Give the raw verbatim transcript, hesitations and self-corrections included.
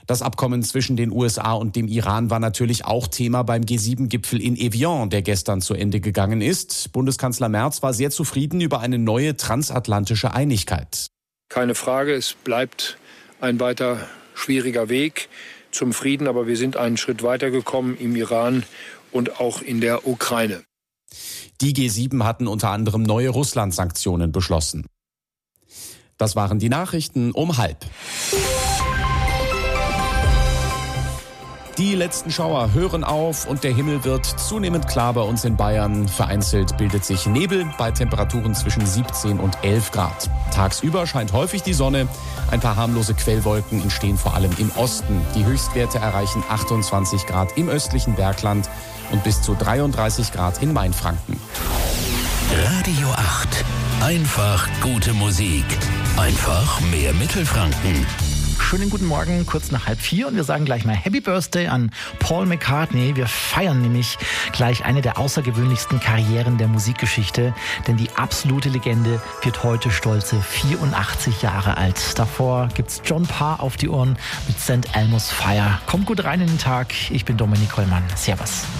Das Abkommen zwischen den U S A und dem Iran war natürlich auch Thema beim G sieben Gipfel in Evian, der gestern zu Ende gegangen ist. Bundeskanzler Merz war sehr zufrieden über eine neue transatlantische Einigkeit. Keine Frage, es bleibt ein weiter schwieriger Weg zum Frieden, aber wir sind einen Schritt weitergekommen im Iran und auch in der Ukraine. Die G sieben hatten unter anderem neue Russland-Sanktionen beschlossen. Das waren die Nachrichten um halb. Die letzten Schauer hören auf und der Himmel wird zunehmend klar bei uns in Bayern. Vereinzelt bildet sich Nebel bei Temperaturen zwischen siebzehn und elf Grad. Tagsüber scheint häufig die Sonne. Ein paar harmlose Quellwolken entstehen vor allem im Osten. Die Höchstwerte erreichen achtundzwanzig Grad im östlichen Bergland und bis zu dreiunddreißig Grad in Mainfranken. Radio acht. Einfach gute Musik. Einfach mehr Mittelfranken. Schönen guten Morgen, kurz nach halb vier und wir sagen gleich mal Happy Birthday an Paul McCartney. Wir feiern nämlich gleich eine der außergewöhnlichsten Karrieren der Musikgeschichte, denn die absolute Legende wird heute stolze vierundachtzig Jahre alt. Davor gibt's John Parr auf die Ohren mit Saint Elmo's Fire. Kommt gut rein in den Tag, ich bin Dominik Hollmann. Servus.